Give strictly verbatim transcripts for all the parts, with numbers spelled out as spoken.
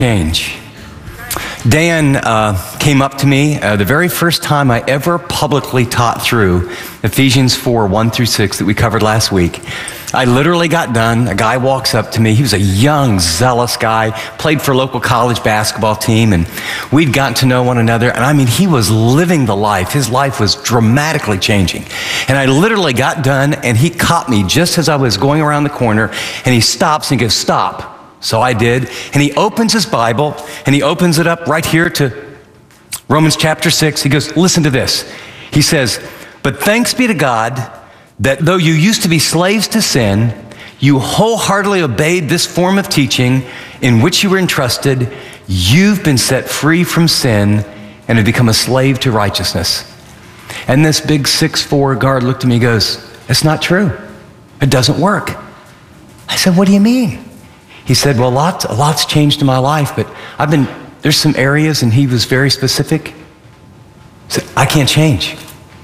Change. Dan uh, came up to me uh, the very first time I ever publicly taught through Ephesians four, one through six that we covered last week. I literally got done. A guy walks up to me. He was a young, zealous guy, played for a local college basketball team, and we'd gotten to know one another. And I mean, he was living the life. His life was dramatically changing. And I literally got done, and he caught me just as I was going around the corner, and he stops and goes, "Stop." So I did, and he opens his Bible, and he opens it up right here to Romans chapter six. He goes, "Listen to this." He says, "But thanks be to God that though you used to be slaves to sin, you wholeheartedly obeyed this form of teaching in which you were entrusted. You've been set free from sin and have become a slave to righteousness." And this big six foot four guard looked at me and goes, "It's not true. It doesn't work." I said, "What do you mean?" He said, "Well, lots, a lot's changed in my life, but I've been, there's some areas," and he was very specific. He said, "I can't change.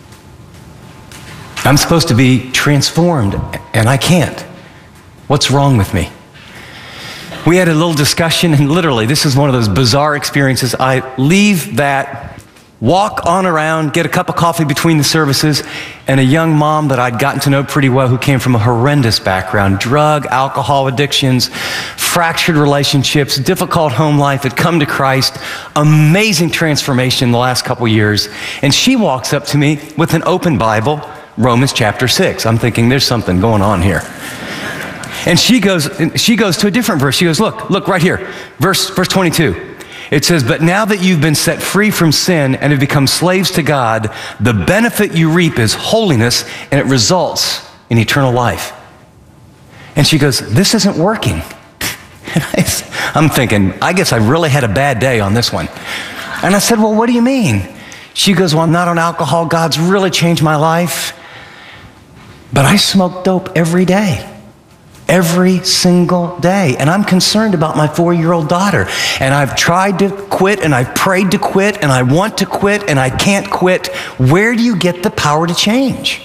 I'm supposed to be transformed, and I can't. What's wrong with me?" We had a little discussion, and literally, this is one of those bizarre experiences. I leave that, walk on around, get a cup of coffee between the services, and a young mom that I'd gotten to know pretty well who came from a horrendous background, drug, alcohol addictions, fractured relationships, difficult home life, had come to Christ, amazing transformation in the last couple years. And she walks up to me with an open Bible, Romans chapter six. I'm thinking there's something going on here. And she goes, she goes to a different verse. She goes, look, look right here, verse, verse twenty-two. It says, "But now that you've been set free from sin and have become slaves to God, the benefit you reap is holiness, and it results in eternal life." And she goes, "This isn't working." And I, I'm thinking, I guess I really had a bad day on this one. And I said, "Well, what do you mean?" She goes, "Well, I'm not on alcohol. God's really changed my life. But I smoke dope every day. Every single day. And I'm concerned about my four-year-old daughter. And I've tried to quit, and I've prayed to quit, and I want to quit, and I can't quit. Where do you get the power to change?"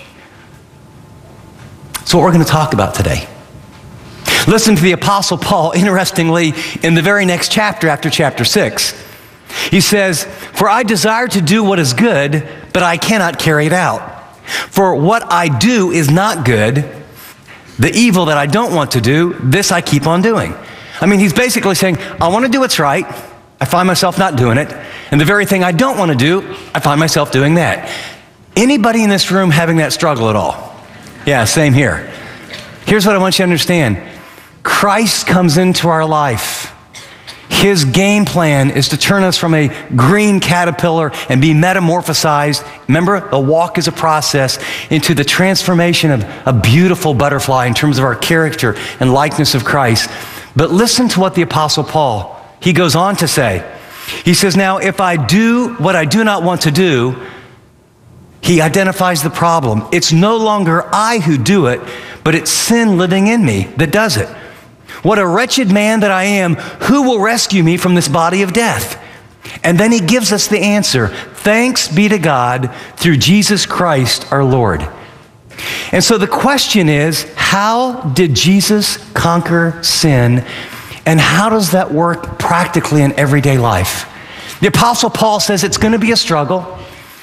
That's what we're going to talk about today. Listen to the Apostle Paul, interestingly, in the very next chapter after chapter six. He says, "For I desire to do what is good, but I cannot carry it out. For what I do is not good. The evil that I don't want to do, this I keep on doing." I mean, he's basically saying, I want to do what's right. I find myself not doing it. And the very thing I don't want to do, I find myself doing that. Anybody in this room having that struggle at all? Yeah, same here. Here's what I want you to understand. Christ comes into our life. His game plan is to turn us from a green caterpillar and be metamorphosized. Remember, the walk is a process into the transformation of a beautiful butterfly in terms of our character and likeness of Christ. But listen to what the Apostle Paul, he goes on to say. He says, "Now, if I do what I do not want to do," he identifies the problem. "It's no longer I who do it, but it's sin living in me that does it. What a wretched man that I am. Who will rescue me from this body of death?" And then he gives us the answer. "Thanks be to God through Jesus Christ our Lord." And so the question is, how did Jesus conquer sin? And how does that work practically in everyday life? The Apostle Paul says it's going to be a struggle.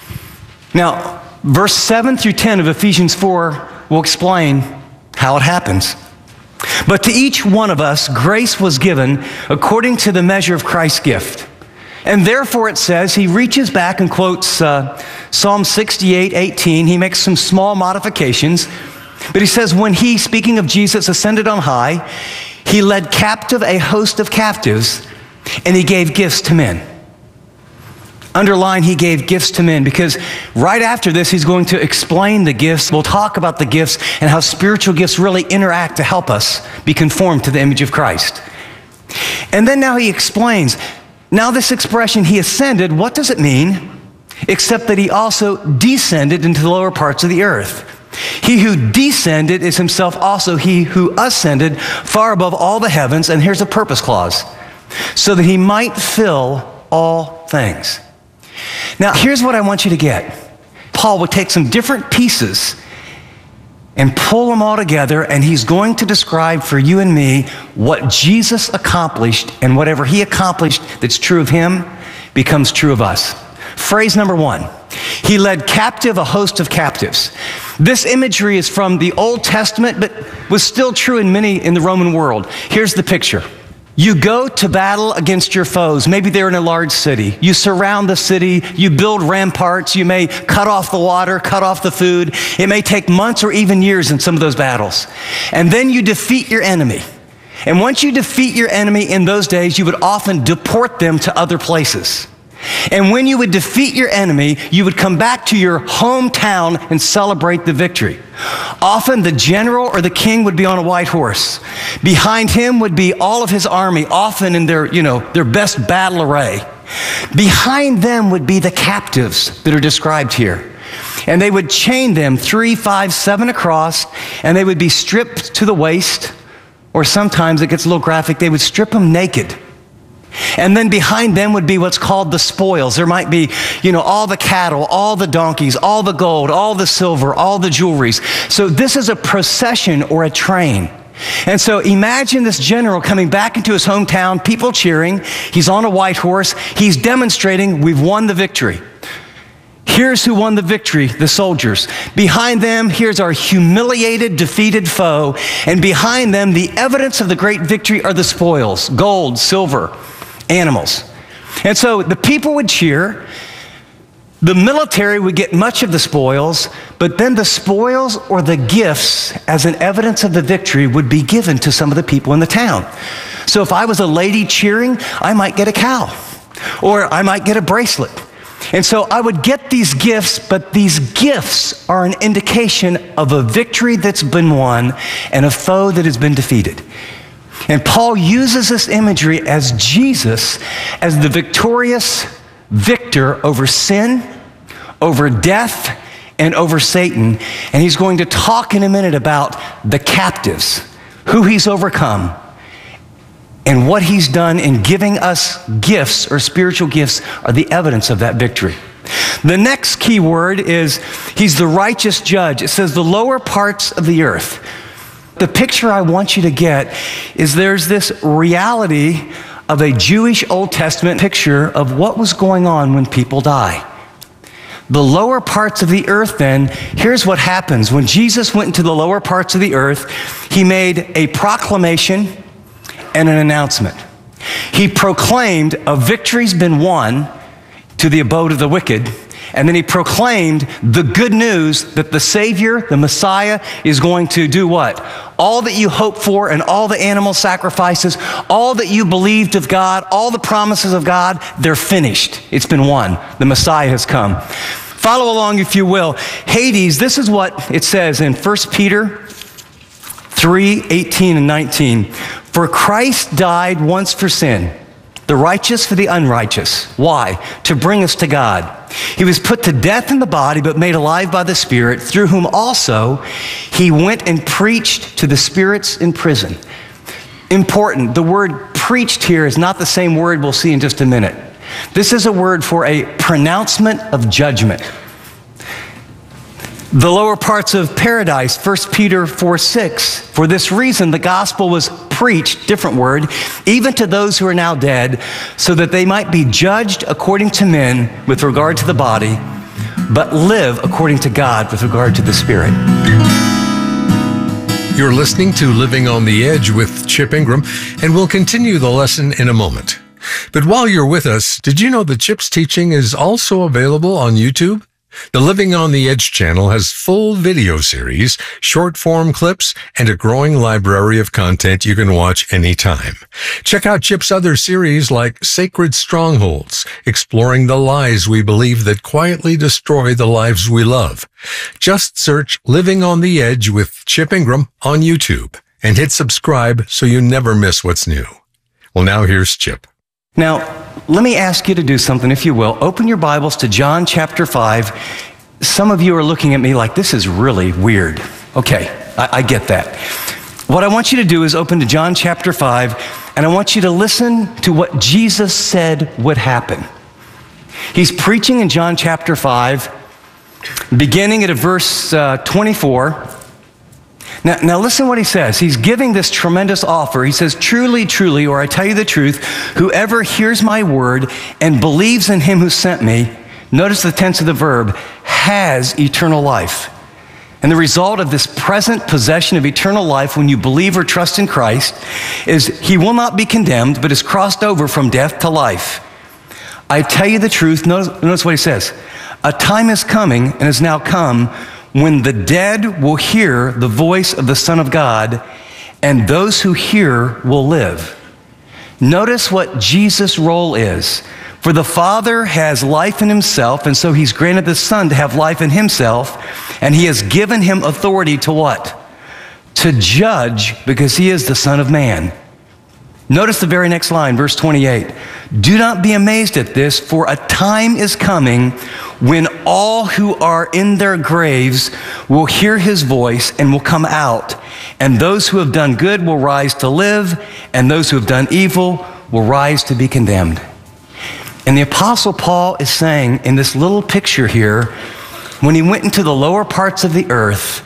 Now, verse seven through ten of Ephesians four will explain how it happens. "But to each one of us, grace was given according to the measure of Christ's gift. And therefore it says," he reaches back and quotes uh, Psalm sixty-eight, eighteen. He makes some small modifications. But he says, "When he," speaking of Jesus, "ascended on high, he led captive a host of captives, and he gave gifts to men." Underline, he gave gifts to men, because right after this, he's going to explain the gifts. We'll talk about the gifts and how spiritual gifts really interact to help us be conformed to the image of Christ. And then now he explains, now this expression, he ascended, what does it mean? Except that he also descended into the lower parts of the earth. He who descended is himself also he who ascended far above all the heavens, and here's a purpose clause, so that he might fill all things. Now, here's what I want you to get. Paul will take some different pieces and pull them all together, and he's going to describe for you and me what Jesus accomplished, and whatever he accomplished that's true of him becomes true of us. Phrase number one, he led captive a host of captives. This imagery is from the Old Testament, but was still true in many in the Roman world. Here's the picture. You go to battle against your foes. Maybe they're in a large city. You surround the city. You build ramparts. You may cut off the water, cut off the food. It may take months or even years in some of those battles. And then you defeat your enemy. And once you defeat your enemy in those days, you would often deport them to other places. And when you would defeat your enemy, you would come back to your hometown and celebrate the victory. Often the general or the king would be on a white horse. Behind him would be all of his army, often in their, you know, their best battle array. Behind them would be the captives that are described here. And they would chain them three, five, seven across, and they would be stripped to the waist, or sometimes it gets a little graphic, they would strip them naked. And then behind them would be what's called the spoils. There might be, you know, all the cattle, all the donkeys, all the gold, all the silver, all the jewelries. So this is a procession or a train. And so imagine this general coming back into his hometown, people cheering. He's on a white horse. He's demonstrating we've won the victory. Here's who won the victory, the soldiers. Behind them, here's our humiliated, defeated foe. And behind them, the evidence of the great victory are the spoils, gold, silver, animals. And so the people would cheer. The military would get much of the spoils, but then the spoils or the gifts as an evidence of the victory would be given to some of the people in the town. So if I was a lady cheering, I might get a cow, or I might get a bracelet. And so I would get these gifts, but these gifts are an indication of a victory that's been won and a foe that has been defeated. And Paul uses this imagery as Jesus as the victorious victor over sin, over death, and over Satan. And he's going to talk in a minute about the captives, who he's overcome, and what he's done in giving us gifts or spiritual gifts are the evidence of that victory. The next key word is he's the righteous judge. It says the lower parts of the earth. The picture I want you to get is there's this reality of a Jewish Old Testament picture of what was going on when people die. The lower parts of the earth then, here's what happens. When Jesus went into the lower parts of the earth, he made a proclamation and an announcement. He proclaimed a victory's been won to the abode of the wicked, and then he proclaimed the good news that the Savior, the Messiah, is going to do what? All that you hope for and all the animal sacrifices, all that you believed of God, all the promises of God, they're finished. It's been won. The Messiah has come. Follow along if you will. Hades, this is what it says in First Peter three, eighteen and nineteen. For Christ died once for sin, the righteous for the unrighteous. Why? To bring us to God. He was put to death in the body, but made alive by the Spirit, through whom also he went and preached to the spirits in prison. Important, the word preached here is not the same word we'll see in just a minute. This is a word for a pronouncement of judgment. The lower parts of paradise, First Peter four, six. For this reason, the gospel was preached, different word, even to those who are now dead, so that they might be judged according to men with regard to the body, but live according to God with regard to the Spirit. You're listening to Living on the Edge with Chip Ingram, and we'll continue the lesson in a moment. But while you're with us, did you know that Chip's teaching is also available on YouTube? The Living on the Edge channel has full video series, short-form clips, and a growing library of content you can watch anytime. Check out Chip's other series like Sacred Strongholds, exploring the lies we believe that quietly destroy the lives we love. Just search Living on the Edge with Chip Ingram on YouTube and hit subscribe so you never miss what's new. Well, now here's Chip. Now, let me ask you to do something, if you will. Open your Bibles to John chapter five. Some of you are looking at me like, this is really weird. Okay, I, I get that. What I want you to do is open to John chapter five, and I want you to listen to what Jesus said would happen. He's preaching in John chapter five, beginning at verse uh, twenty-four. Now, now listen what he says. He's giving this tremendous offer. He says, truly, truly, or I tell you the truth, whoever hears my word and believes in him who sent me, notice the tense of the verb, has eternal life. And the result of this present possession of eternal life when you believe or trust in Christ is he will not be condemned, but is crossed over from death to life. I tell you the truth, notice, notice what he says. A time is coming and has now come when the dead will hear the voice of the Son of God, and those who hear will live. Notice what Jesus' role is. For the Father has life in himself, and so he's granted the Son to have life in himself, and he has given him authority to what? To judge, because he is the Son of Man. Notice the very next line, verse twenty-eight. Do not be amazed at this, for a time is coming when all who are in their graves will hear his voice and will come out, and those who have done good will rise to live, and those who have done evil will rise to be condemned. And the Apostle Paul is saying in this little picture here, when he went into the lower parts of the earth,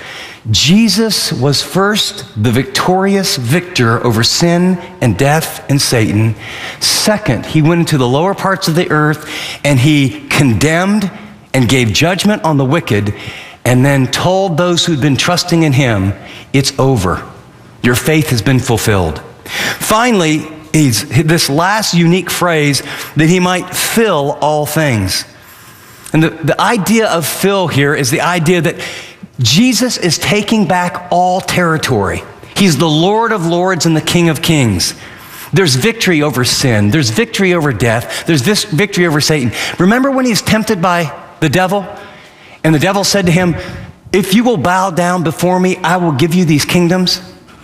Jesus was first the victorious victor over sin and death and Satan. Second, he went into the lower parts of the earth and he condemned and gave judgment on the wicked, and then told those who'd been trusting in him, it's over. Your faith has been fulfilled. Finally, he's this last unique phrase that he might fill all things. And the, the idea of fill here is the idea that Jesus is taking back all territory. He's the Lord of lords and the King of kings. There's victory over sin. There's victory over death. There's this victory over Satan. Remember when he's tempted by the devil? And the devil said to him, if you will bow down before me, I will give you these kingdoms.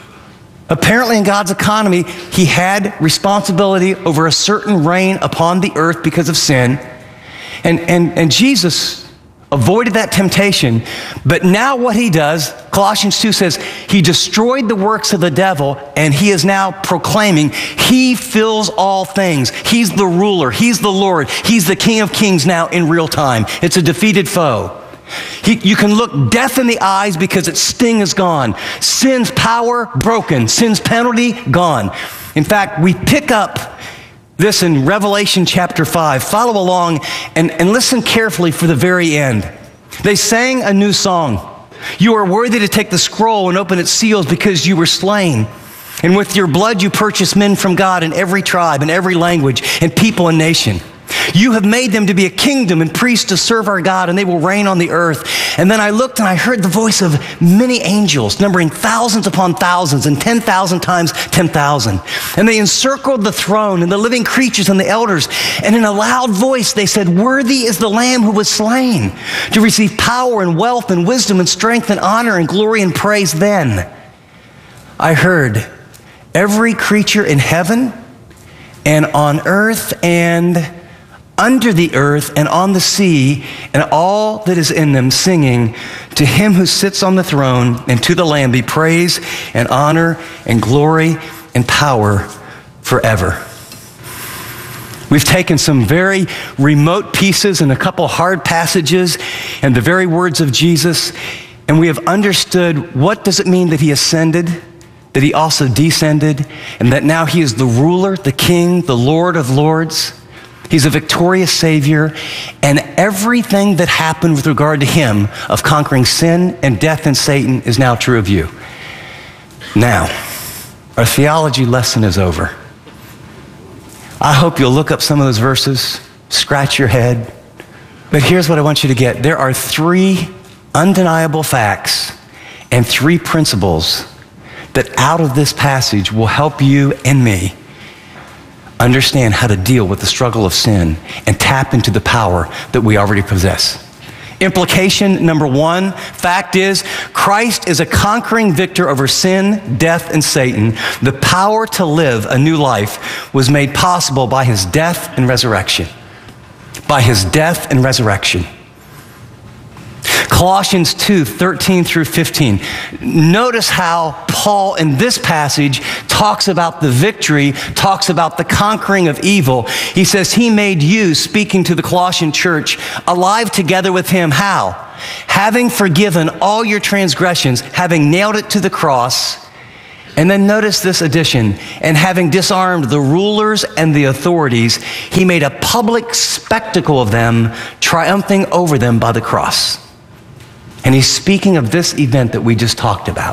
Apparently in God's economy, he had responsibility over a certain reign upon the earth because of sin. And, and, and Jesus avoided that temptation. But now what he does, Colossians two says, he destroyed the works of the devil, and he is now proclaiming he fills all things. He's the ruler. He's the Lord. He's the King of kings now in real time. It's a defeated foe. He, you can look death in the eyes because its sting is gone. Sin's power broken. Sin's penalty gone. In fact, we pick up this in Revelation chapter five. Follow along and, and listen carefully for the very end. They sang a new song. You are worthy to take the scroll and open its seals because you were slain. And with your blood you purchased men from God in every tribe and every language and people and nation. You have made them to be a kingdom and priests to serve our God, and they will reign on the earth. And then I looked and I heard the voice of many angels, numbering thousands upon thousands and ten thousand times ten thousand. And they encircled the throne and the living creatures and the elders. And in a loud voice they said, worthy is the Lamb who was slain to receive power and wealth and wisdom and strength and honor and glory and praise. Then I heard every creature in heaven and on earth and under the earth and on the sea, and all that is in them, singing, to him who sits on the throne and to the Lamb be praise and honor and glory and power forever. We've taken some very remote pieces and a couple hard passages and the very words of Jesus, and we have understood what does it mean that he ascended, that he also descended, and that now he is the ruler, the king, the Lord of lords. He's a victorious Savior, and everything that happened with regard to him of conquering sin and death and Satan is now true of you. Now, our theology lesson is over. I hope you'll look up some of those verses, scratch your head, but here's what I want you to get. There are three undeniable facts and three principles that out of this passage will help you and me understand how to deal with the struggle of sin and tap into the power that we already possess. Implication number one, fact is, Christ is a conquering victor over sin, death, and Satan. The power to live a new life was made possible by his death and resurrection. By his death and resurrection. Colossians two, thirteen through fifteen. Notice how Paul in this passage talks about the victory, talks about the conquering of evil. He says he made you, speaking to the Colossian church, alive together with him. How? Having forgiven all your transgressions, having nailed it to the cross. And then notice this addition, and having disarmed the rulers and the authorities, he made a public spectacle of them, triumphing over them by the cross. And he's speaking of this event that we just talked about.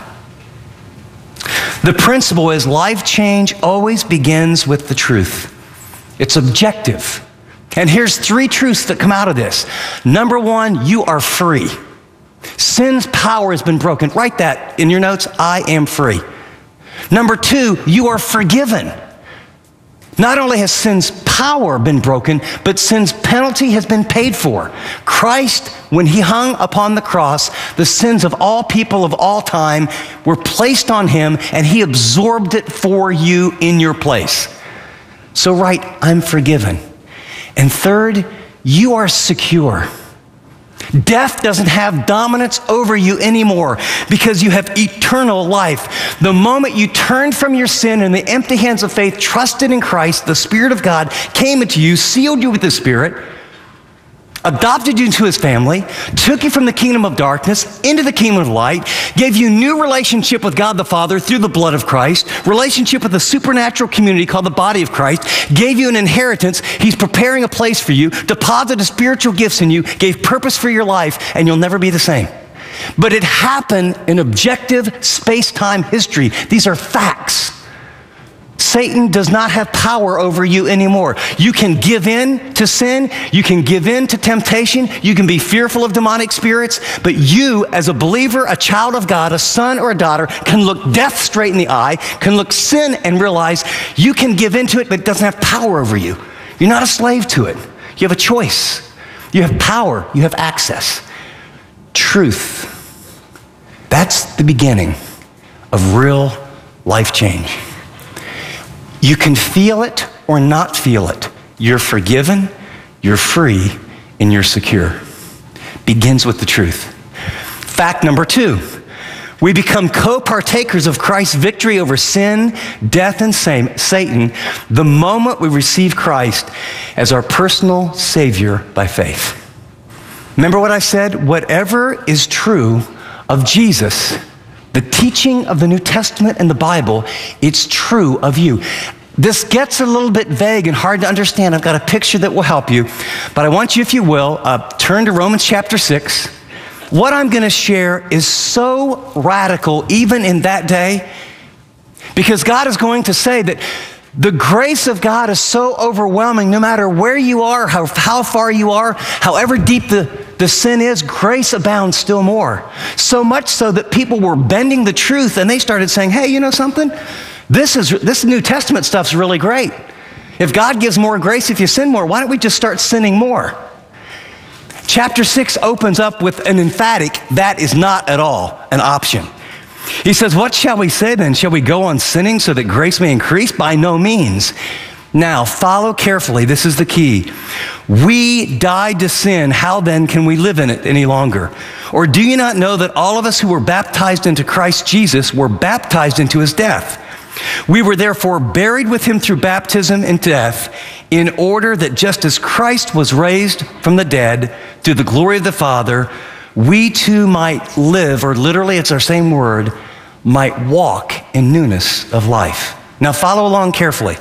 The principle is life change always begins with the truth. It's objective. And here's three truths that come out of this. Number one, you are free. Sin's power has been broken. Write that in your notes. I am free. Number two, you are forgiven. Not only has sin's power been broken, but sin's penalty has been paid for. Christ, when he hung upon the cross, the sins of all people of all time were placed on him, and he absorbed it for you in your place. So write, I'm forgiven. And third, you are secure. Death doesn't have dominance over you anymore because you have eternal life. The moment you turned from your sin in the empty hands of faith, trusted in Christ, the Spirit of God came into you, sealed you with the Spirit, adopted you into his family, took you from the kingdom of darkness into the kingdom of light, gave you new relationship with God the Father through the blood of Christ, relationship with a supernatural community called the body of Christ, gave you an inheritance. He's preparing a place for you, deposited spiritual gifts in you, gave purpose for your life, and you'll never be the same. But it happened in objective space-time history. These are facts. Satan does not have power over you anymore. You can give in to sin. You can give in to temptation. You can be fearful of demonic spirits. But you, as a believer, a child of God, a son or a daughter, can look death straight in the eye, can look sin and realize you can give into it, but it doesn't have power over you. You're not a slave to it. You have a choice. You have power. You have access. Truth. That's the beginning of real life change. You can feel it or not feel it. You're forgiven, you're free, and you're secure. Begins with the truth. Fact number two, we become co-partakers of Christ's victory over sin, death, and Satan the moment we receive Christ as our personal Savior by faith. Remember what I said? Whatever is true of Jesus, the teaching of the New Testament and the Bible, it's true of you. This gets a little bit vague and hard to understand. I've got a picture that will help you. But I want you, if you will, uh, turn to Romans chapter six. What I'm going to share is so radical even in that day, because God is going to say that the grace of God is so overwhelming, no matter where you are, how, how far you are, however deep the, the sin is, grace abounds still more. So much so that people were bending the truth and they started saying, hey, you know something? This is this New Testament stuff's really great. If God gives more grace if you sin more, why don't we just start sinning more? Chapter six opens up with an emphatic, that is not at all an option. He says, what shall we say then? Shall we go on sinning so that grace may increase? By no means. Now, follow carefully. This is the key. We died to sin. How then can we live in it any longer? Or do you not know that all of us who were baptized into Christ Jesus were baptized into his death? We were therefore buried with him through baptism in death, in order that just as Christ was raised from the dead through the glory of the Father, we too might live, or literally it's our same word, might walk in newness of life. Now follow along carefully.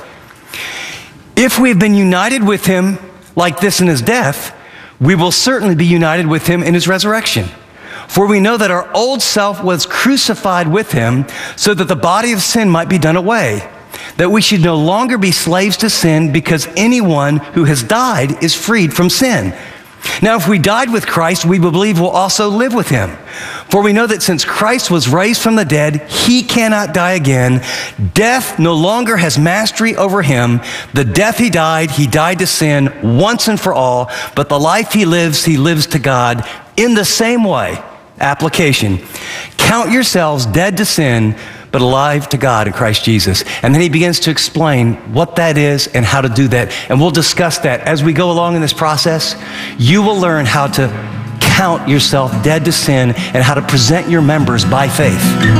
If we've been united with him like this in his death, we will certainly be united with him in his resurrection. For we know that our old self was crucified with him so that the body of sin might be done away, that we should no longer be slaves to sin, because anyone who has died is freed from sin. Now, if we died with Christ, we believe we'll also live with him. For we know that since Christ was raised from the dead, he cannot die again. Death no longer has mastery over him. The death he died, he died to sin once and for all, but the life he lives, he lives to God. In the same way, application, count yourselves dead to sin, but alive to God in Christ Jesus. And then he begins to explain what that is and how to do that. And we'll discuss that as we go along in this process. You will learn how to count yourself dead to sin and how to present your members by faith.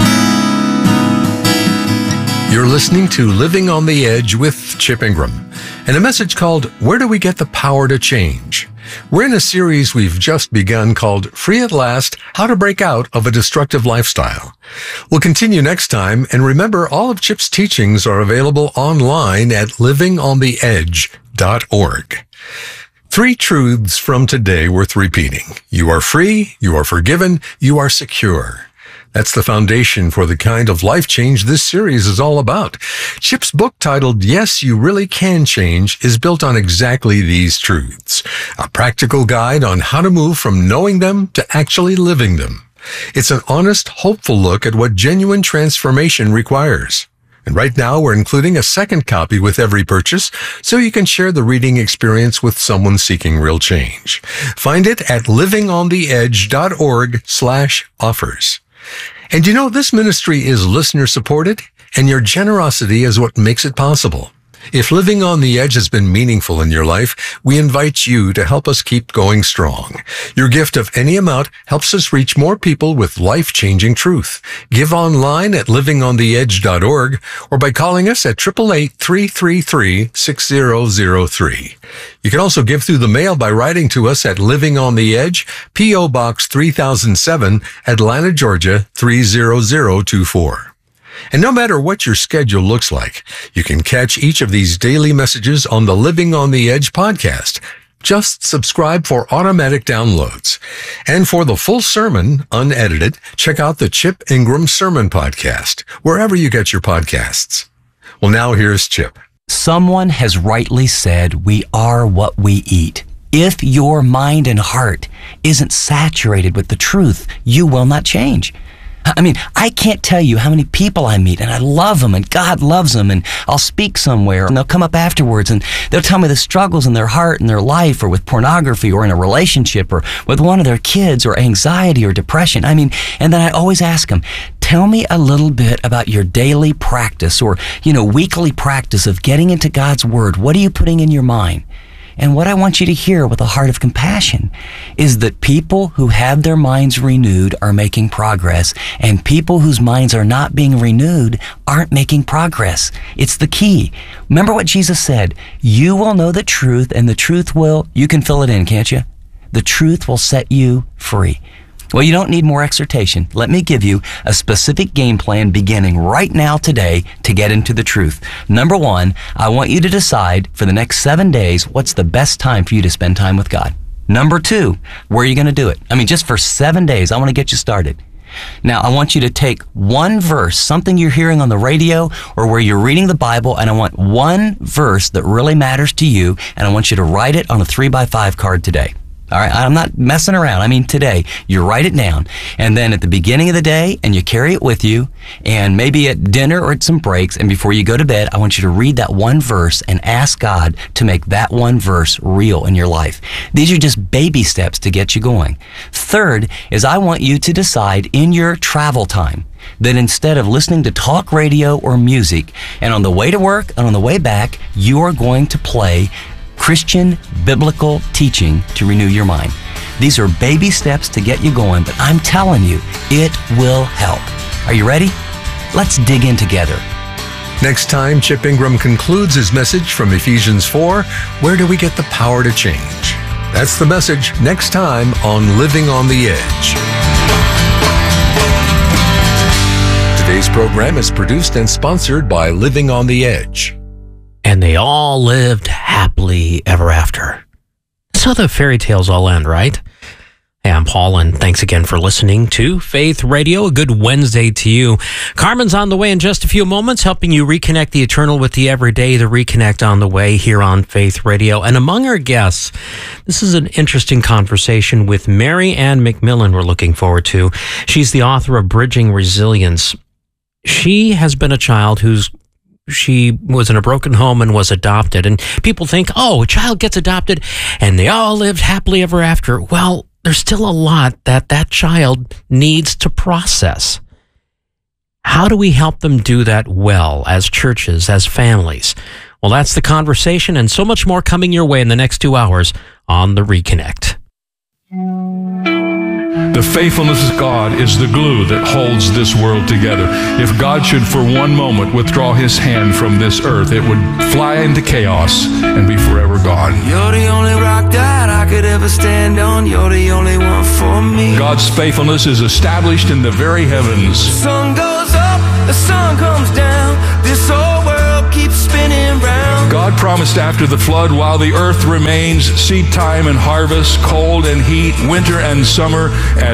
You're listening to Living on the Edge with Chip Ingram, and a message called, Where Do We Get the Power to Change? We're in a series we've just begun called Free at Last, How to Break Out of a Destructive Lifestyle. We'll continue next time, and remember, all of Chip's teachings are available online at living on the edge dot org. Three truths from today worth repeating. You are free, you are forgiven, you are secure. That's the foundation for the kind of life change this series is all about. Chip's book titled, Yes, You Really Can Change, is built on exactly these truths. A practical guide on how to move from knowing them to actually living them. It's an honest, hopeful look at what genuine transformation requires. And right now, we're including a second copy with every purchase, so you can share the reading experience with someone seeking real change. Find it at living on the edge dot org slash offers. And you know, this ministry is listener supported, and your generosity is what makes it possible. If Living on the Edge has been meaningful in your life, we invite you to help us keep going strong. Your gift of any amount helps us reach more people with life-changing truth. Give online at living on the edge dot org or by calling us at eight eight eight, three three three, six zero zero three. You can also give through the mail by writing to us at Living on the Edge, P O Box three thousand seven, Atlanta, Georgia three zero zero two four. And no matter what your schedule looks like, you can catch each of these daily messages on the Living on the Edge podcast. Just subscribe for automatic downloads. And for the full sermon, unedited, check out the Chip Ingram Sermon Podcast, wherever you get your podcasts. Well, now here's Chip. Someone has rightly said, we are what we eat. If your mind and heart isn't saturated with the truth, you will not change. I mean, I can't tell you how many people I meet, and I love them, and God loves them, and I'll speak somewhere, and they'll come up afterwards, and they'll tell me the struggles in their heart and their life, or with pornography, or in a relationship, or with one of their kids, or anxiety, or depression. I mean, and then I always ask them, tell me a little bit about your daily practice, or, you know, weekly practice of getting into God's Word. What are you putting in your mind? And what I want you to hear with a heart of compassion is that people who have their minds renewed are making progress, and people whose minds are not being renewed aren't making progress. It's the key. Remember what Jesus said, you will know the truth, and the truth will, you can fill it in, can't you? The truth will set you free. Well, you don't need more exhortation. Let me give you a specific game plan beginning right now today to get into the truth. Number one, I want you to decide for the next seven days what's the best time for you to spend time with God. Number two, where are you going to do it? I mean, just for seven days, I want to get you started. Now, I want you to take one verse, something you're hearing on the radio or where you're reading the Bible, and I want one verse that really matters to you, and I want you to write it on a three by five card today. All right, I'm not messing around. I mean, today, you write it down, and then at the beginning of the day, and you carry it with you, and maybe at dinner or at some breaks, and before you go to bed, I want you to read that one verse and ask God to make that one verse real in your life. These are just baby steps to get you going. Third is I want you to decide in your travel time that instead of listening to talk radio or music, and on the way to work and on the way back, you are going to play Christian biblical teaching to renew your mind. These are baby steps to get you going, but I'm telling you, it will help. Are you ready? Let's dig in together. Next time, Chip Ingram concludes his message from Ephesians four, Where do we get the power to change? That's the message next time on Living on the Edge. Today's program is produced and sponsored by Living on the Edge. And they all lived happily ever after. So the fairy tales all end, right? Hey, I'm Paul, and thanks again for listening to Faith Radio. A good Wednesday to you. Carmen's on the way in just a few moments, helping you reconnect the eternal with the everyday, the reconnect on the way here on Faith Radio. And among our guests, this is an interesting conversation with Mary Ann McMillan we're looking forward to. She's the author of Bridging Resilience. She has been a child who's She was in a broken home and was adopted. And people think, oh, a child gets adopted and they all lived happily ever after. Well, there's still a lot that that child needs to process. How do we help them do that well as churches, as families? Well, that's the conversation and so much more coming your way in the next two hours on The Reconnect. The faithfulness of God is the glue that holds this world together. If God should for one moment withdraw his hand from this earth, it would fly into chaos and be forever gone. You're the only rock that I could ever stand on. You're the only one for me. God's faithfulness is established in the very heavens. The sun goes up, the sun comes down. This whole world keeps spinning round. God promised after the flood, while the earth remains, seed time and harvest, cold and heat, winter and summer, at